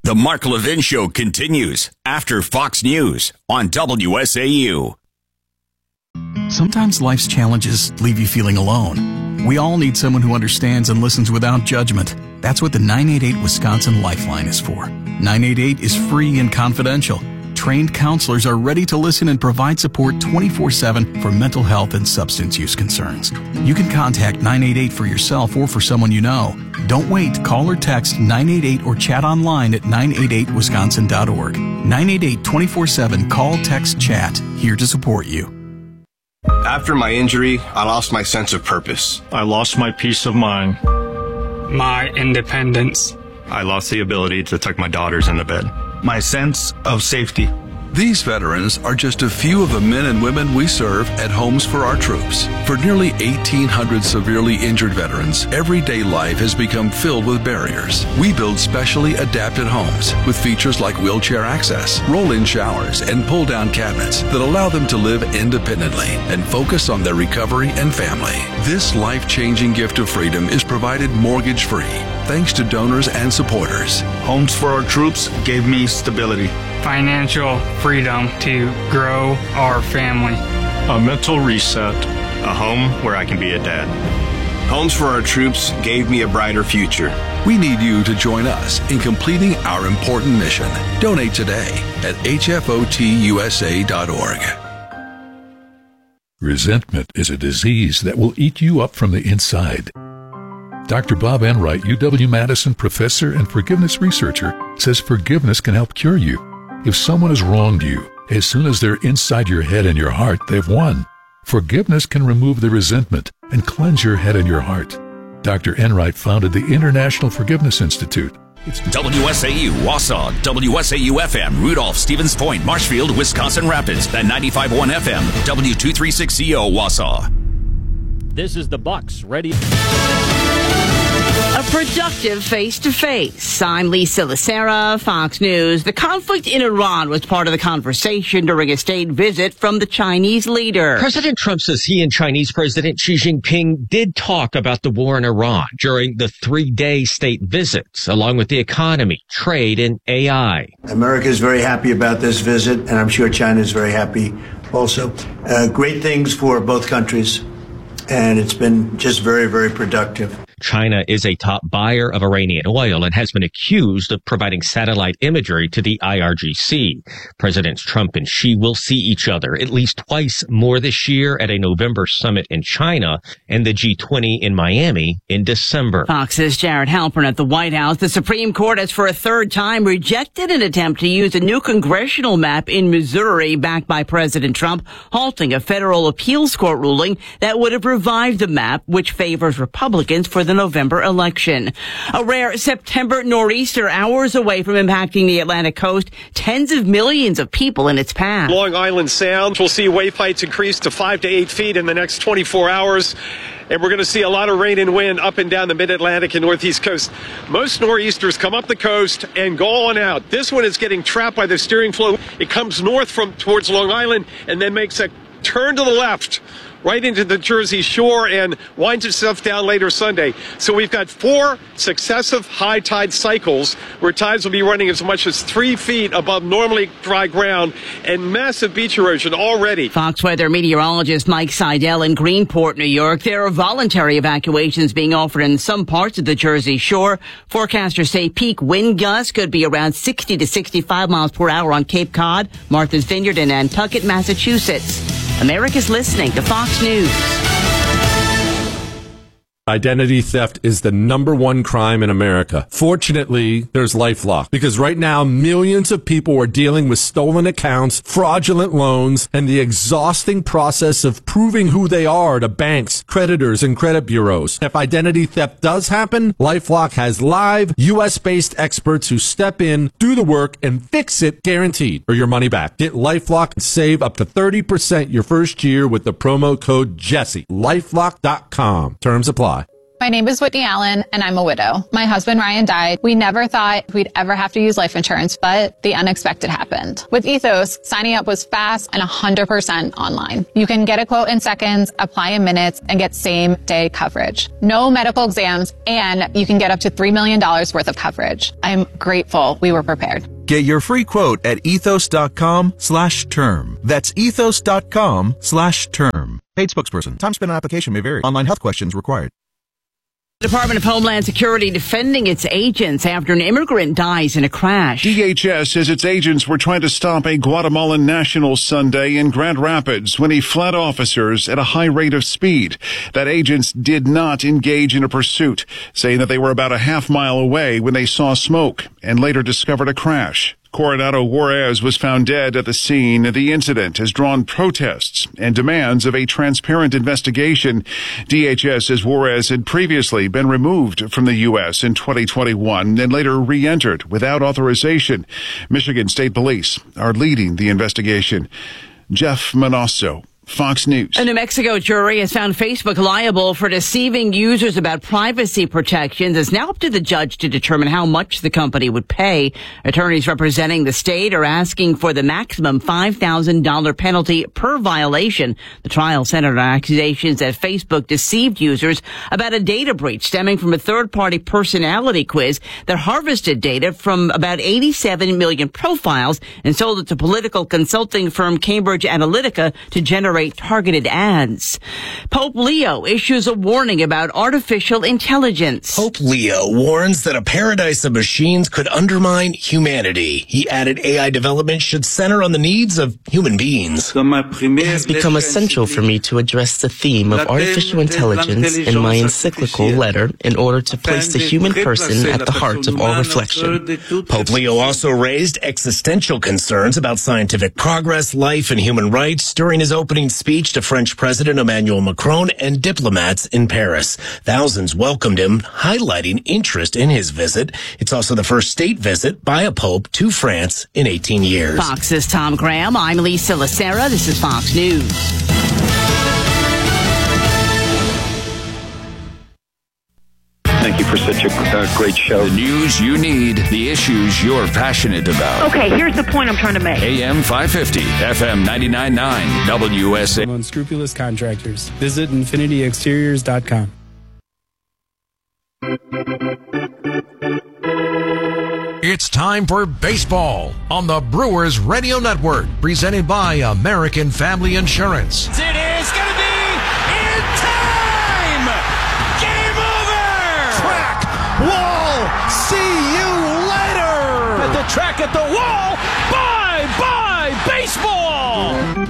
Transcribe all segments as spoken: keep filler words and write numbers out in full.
The Mark Levin Show continues after Fox News on W S A U. Sometimes life's challenges leave you feeling alone. We all need someone who understands and listens without judgment. That's what the nine eight eight Wisconsin Lifeline is for. nine eight eight is free and confidential. Trained counselors are ready to listen and provide support twenty-four seven for mental health and substance use concerns. You can contact nine eight eight for yourself or for someone you know. Don't wait. Call or text nine eight eight or chat online at nine eight eight wisconsin dot org. nine eight eight twenty-four seven Call, text, chat. Here to support you. After my injury, I lost my sense of purpose. I lost my peace of mind. My independence. I lost the ability to tuck my daughters into bed. My sense of safety. These veterans are just a few of the men and women we serve at Homes for Our Troops. For nearly eighteen hundred severely injured veterans, everyday life has become filled with barriers. We build specially adapted homes with features like wheelchair access, roll-in showers, and pull-down cabinets that allow them to live independently and focus on their recovery and family. This life-changing gift of freedom is provided mortgage-free, thanks to donors and supporters. Homes for Our Troops gave me stability, financial freedom to grow our family, a mental reset, a home where I can be a dad. Homes for Our Troops gave me a brighter future. We need you to join us in completing our important mission. Donate today at H F O T U S A dot org. Resentment is a disease that will eat you up from the inside. Doctor Bob Enright, U W-Madison professor and forgiveness researcher, says forgiveness can help cure you. If someone has wronged you, as soon as they're inside your head and your heart, they've won. Forgiveness can remove the resentment and cleanse your head and your heart. Doctor Enright founded the International Forgiveness Institute. It's W S A U, Wausau, W S A U F M, Rudolph, Stevens Point, Marshfield, Wisconsin Rapids, and ninety-five point one F M, W two thirty-six C O, Wausau. This is the Bucks ready. A productive face-to-face. I'm Lisa Lacera, Fox News. The conflict in Iran was part of the conversation during a state visit from the Chinese leader. President Trump says he and Chinese President Xi Jinping did talk about the war in Iran during the three-day state visits, along with the economy, trade, and A I. America is very happy about this visit, and I'm sure China is very happy also. Uh, great things for both countries, and it's been just very, very productive. China is a top buyer of Iranian oil and has been accused of providing satellite imagery to the I R G C. Presidents Trump and Xi will see each other at least twice more this year at a November summit in China and the G twenty in Miami in December. Fox's Jared Halpern at the White House. The Supreme Court has for a third time rejected an attempt to use a new congressional map in Missouri backed by President Trump, halting a federal appeals court ruling that would have revived the map, which favors Republicans for the November election. A rare September nor'easter hours away from impacting the Atlantic coast, tens of millions of people in its path. Long Island Sound will see wave heights increase to five to eight feet in the next twenty-four hours. And we're going to see a lot of rain and wind up and down the mid-Atlantic and northeast coast. Most nor'easters come up the coast and go on out. This one is getting trapped by the steering flow. It comes north from towards Long Island and then makes a turn to the left right into the Jersey Shore and winds itself down later Sunday. So we've got four successive high tide cycles where tides will be running as much as three feet above normally dry ground and massive beach erosion already. Fox weather meteorologist Mike Seidel in Greenport, New York. There are voluntary evacuations being offered in some parts of the Jersey Shore. Forecasters say peak wind gusts could be around sixty to sixty-five miles per hour on Cape Cod, Martha's Vineyard, and Nantucket, Massachusetts. America's listening to Fox News. Identity theft is the number one crime in America. Fortunately, there's LifeLock, because right now millions of people are dealing with stolen accounts, fraudulent loans, and the exhausting process of proving who they are to banks, creditors, and credit bureaus. If identity theft does happen, LifeLock has live U S-based experts who step in, do the work, and fix it guaranteed or your money back. Get LifeLock and save up to thirty percent your first year with the promo code Jesse. LifeLock dot com. Terms apply. My name is Whitney Allen, and I'm a widow. My husband, Ryan, died. We never thought we'd ever have to use life insurance, but the unexpected happened. With Ethos, signing up was fast and one hundred percent online. You can get a quote in seconds, apply in minutes, and get same-day coverage. No medical exams, and you can get up to three million dollars worth of coverage. I'm grateful we were prepared. Get your free quote at ethos.com slash term. That's ethos.com slash term. Paid spokesperson. Time spent on application may vary. Online health questions required. The Department of Homeland Security defending its agents after an immigrant dies in a crash. D H S says its agents were trying to stop a Guatemalan national Sunday in Grand Rapids when he fled officers at a high rate of speed. That agents did not engage in a pursuit, saying that they were about a half mile away when they saw smoke and later discovered a crash. Coronado Juarez was found dead at the scene. The incident has drawn protests and demands of a transparent investigation. D H S says Juarez had previously been removed from the U S in twenty twenty-one and later re-entered without authorization. Michigan State Police are leading the investigation. Jeff Manasso, Fox News. A New Mexico jury has found Facebook liable for deceiving users about privacy protections. It's now up to the judge to determine how much the company would pay. Attorneys representing the state are asking for the maximum five thousand dollars penalty per violation. The trial centered on accusations that Facebook deceived users about a data breach stemming from a third-party personality quiz that harvested data from about eighty-seven million profiles and sold it to political consulting firm Cambridge Analytica to generate targeted ads. Pope Leo issues a warning about artificial intelligence. Pope Leo warns that a paradise of machines could undermine humanity. He added A I development should center on the needs of human beings. It has become essential for me to address the theme of artificial intelligence in my encyclical letter in order to place the human person at the heart of all reflection. Pope Leo also raised existential concerns about scientific progress, life, and human rights during his opening speech to French President Emmanuel Macron and diplomats in Paris. Thousands welcomed him, highlighting interest in his visit. It's also the first state visit by a pope to France in eighteen years. Fox's Tom Graham. I'm Lisa Lacera. This is Fox News. Thank you for such a uh, great show. The news you need, the issues you're passionate about. Okay, here's the point I'm trying to make. A M five fifty, F M ninety-nine point nine, W S A. Unscrupulous contractors. Visit infinity exteriors dot com. It's time for baseball on the Brewers Radio Network, presented by American Family Insurance. It is going to be in time! Game over! Track, wall, see you later! At the track, at the wall, bye-bye baseball!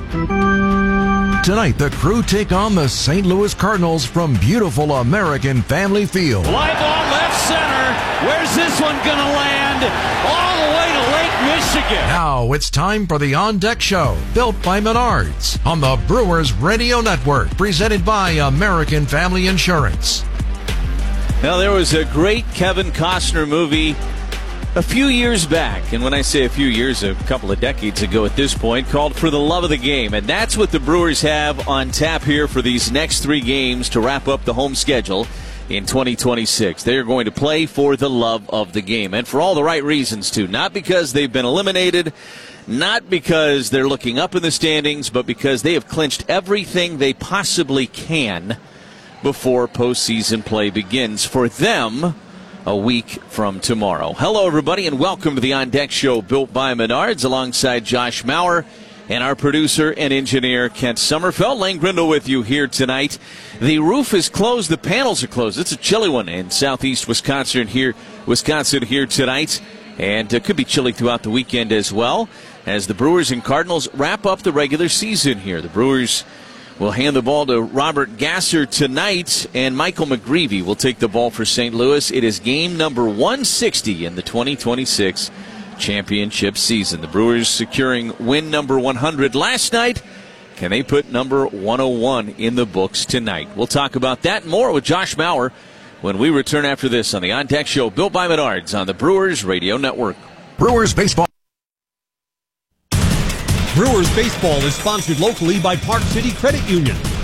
Tonight, the Crew take on the Saint Louis Cardinals from beautiful American Family Field. Live on left center. Where's this one going to land? All the way to Lake Michigan. Now it's time for the On Deck Show, built by Menards, on the Brewers Radio Network, presented by American Family Insurance. Now, there was a great Kevin Costner movie a few years back, and when I say a few years, a couple of decades ago at this point, called For the Love of the Game. And that's what the Brewers have on tap here for these next three games to wrap up the home schedule in twenty twenty-six. They are going to play for the love of the game, and for all the right reasons, too. Not because they've been eliminated, not because they're looking up in the standings, but because they have clinched everything they possibly can before postseason play begins for them a week from tomorrow. Hello, everybody, and welcome to the On Deck Show, built by Menards, alongside Josh Maurer and our producer and engineer, Kent Sommerfeld. Lane Grindle with you here tonight. The roof is closed. The panels are closed. It's a chilly one in southeast Wisconsin here, Wisconsin here tonight. And it could be chilly throughout the weekend as well, as the Brewers and Cardinals wrap up the regular season here. The Brewers will hand the ball to Robert Gasser tonight, and Michael McGreevy will take the ball for Saint Louis. It is game number one sixty in the twenty twenty-six championship season. The Brewers securing win number one hundred last night. Can they put number one oh one in the books tonight? We'll talk about that and more with Josh Maurer when we return after this on the On Deck Show, built by Menards on the Brewers Radio Network. Brewers Baseball. Brewers Baseball is sponsored locally by Park City Credit Union.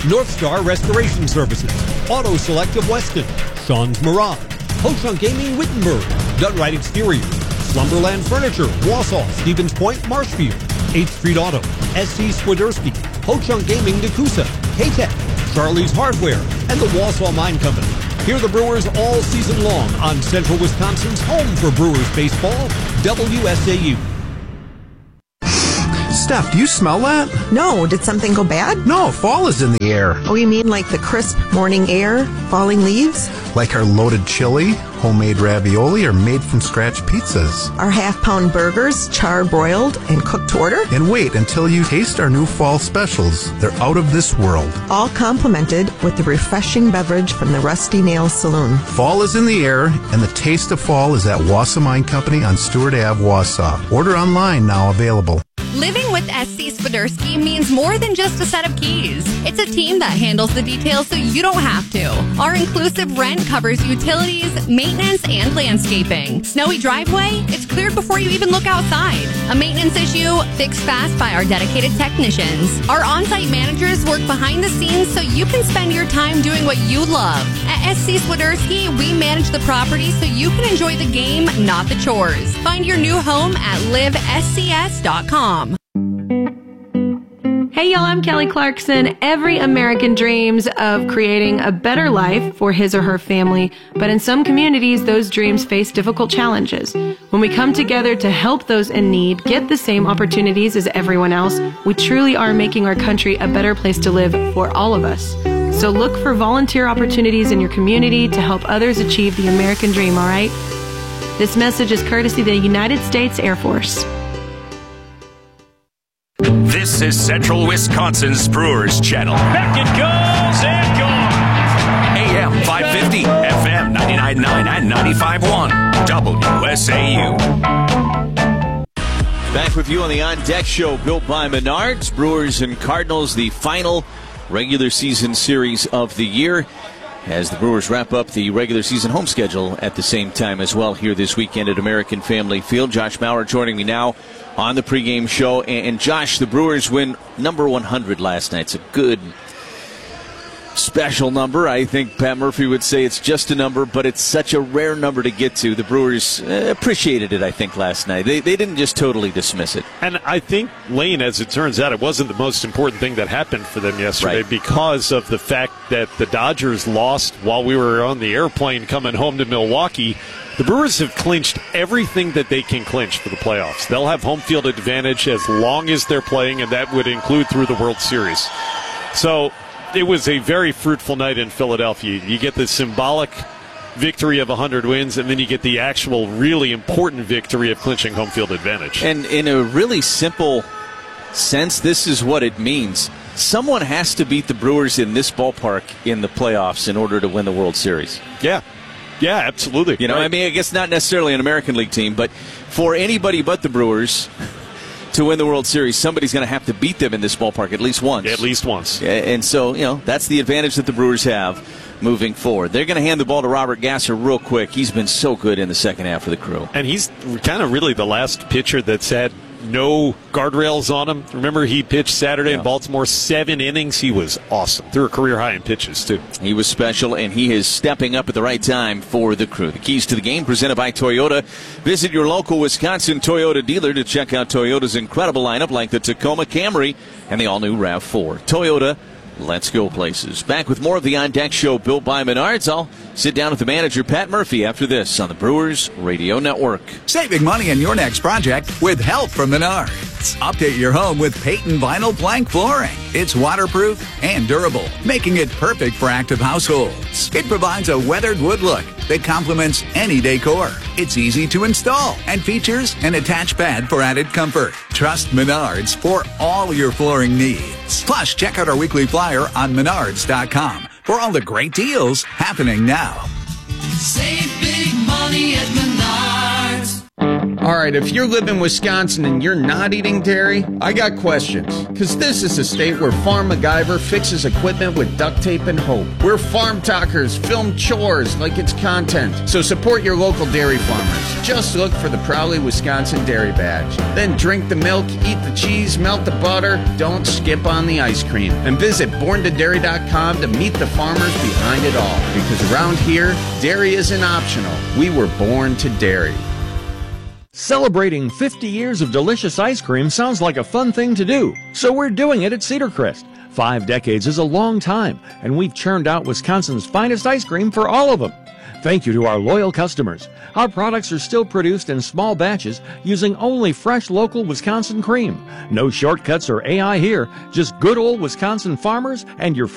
North Star Restoration Services, Auto Select of Weston, Sean's Mirage, Ho-Chunk Gaming Wittenberg, Dunright Exterior, Slumberland Furniture, Wausau, Stevens Point, Marshfield, eighth Street Auto, S C Swiderski, Ho-Chunk Gaming Nakusa, K-Tech, Charlie's Hardware, and the Wausau Mine Company. Hear the Brewers all season long on Central Wisconsin's home for Brewers baseball, W S A U. Steph, do you smell that? No, did something go bad? No, fall is in the air. Oh, you mean like the crisp morning air, falling leaves? Like our loaded chili, homemade ravioli, or made from scratch pizzas. Our half-pound burgers, char-broiled and cooked to order? And wait until you taste our new fall specials. They're out of this world. All complimented with the refreshing beverage from the Rusty Nail Saloon. Fall is in the air, and the taste of fall is at Wausau Mine Company on Stewart Avenue, Wausau. Order online now available. Living with S C Swiderski means more than just a set of keys. It's a team that handles the details so you don't have to. Our inclusive rent covers utilities, maintenance, and landscaping. Snowy driveway? It's cleared before you even look outside. A maintenance issue? Fixed fast by our dedicated technicians. Our on-site managers work behind the scenes so you can spend your time doing what you love. At S C Swiderski, we manage the property so you can enjoy the game, not the chores. Find your new home at live S C S dot com. Hey y'all, I'm Kelly Clarkson. Every American dreams of creating a better life for his or her family, but in some communities, those dreams face difficult challenges. When we come together to help those in need get the same opportunities as everyone else, we truly are making our country a better place to live for all of us. So look for volunteer opportunities in your community to help others achieve the American dream, all right? This message is courtesy of the United States Air Force. This is Central Wisconsin's Brewers Channel. Back it goes and gone. A M five fifty, F M ninety-nine point nine and ninety-five point one, W S A U. Back with you on the On Deck Show, built by Menards. Brewers and Cardinals, the final regular season series of the year, as the Brewers wrap up the regular season home schedule at the same time as well here this weekend at American Family Field. Josh Maurer joining me now on the pregame show. And Josh, the Brewers win number one hundred last night. It's a good, special number. I think Pat Murphy would say it's just a number, but it's such a rare number to get to. The Brewers appreciated it, I think, last night. They, they didn't just totally dismiss it. And I think, Lane, as it turns out, it wasn't the most important thing that happened for them yesterday, right, because of the fact that the Dodgers lost while we were on the airplane coming home to Milwaukee. The Brewers have clinched everything that they can clinch for the playoffs. They'll have home field advantage as long as they're playing, and that would include through the World Series. So it was a very fruitful night in Philadelphia. You get the symbolic victory of one hundred wins, and then you get the actual really important victory of clinching home field advantage. And in a really simple sense, this is what it means. Someone has to beat the Brewers in this ballpark in the playoffs in order to win the World Series. Yeah. Yeah, absolutely. You know, right. I mean, I guess not necessarily an American League team, but for anybody but the Brewers to win the World Series, somebody's going to have to beat them in this ballpark at least once. At least once. And so, you know, that's the advantage that the Brewers have moving forward. They're going to hand the ball to Robert Gasser real quick. He's been so good in the second half of the Crew. And he's kind of really the last pitcher that's had no guardrails on him. Remember, he pitched Saturday yeah. in Baltimore, seven innings. He was awesome. Threw a career high in pitches, too. He was special, and he is stepping up at the right time for the Crew. The keys to the game presented by Toyota. Visit your local Wisconsin Toyota dealer to check out Toyota's incredible lineup like the Tacoma Camry and the all-new RAV four. Toyota, let's go places. Back with more of the On Deck Show built by Menards. I'll sit down with the manager, Pat Murphy, after this on the Brewers Radio Network. Saving money on your next project with help from Menards. Update your home with Peyton Vinyl Plank Flooring. It's waterproof and durable, making it perfect for active households. It provides a weathered wood look that complements any decor. It's easy to install and features an attached pad for added comfort. Trust Menards for all your flooring needs. Plus, check out our weekly flyer on menards dot com for all the great deals happening now. Save big money at Menards. All Alright, if you live in Wisconsin and you're not eating dairy, I got questions. Because this is a state where Farm MacGyver fixes equipment with duct tape and hope. Where farm talkers film chores like it's content. So support your local dairy farmers. Just look for the Proudly Wisconsin Dairy Badge. Then drink the milk, eat the cheese, melt the butter. Don't skip on the ice cream. And visit born to dairy dot com to meet the farmers behind it all. Because around here, dairy isn't optional. We were born to dairy. Celebrating fifty years of delicious ice cream sounds like a fun thing to do, so we're doing it at Cedar Crest. Five decades is a long time, and we've churned out Wisconsin's finest ice cream for all of them. Thank you to our loyal customers. Our products are still produced in small batches using only fresh local Wisconsin cream. No shortcuts or A I here, just good old Wisconsin farmers and your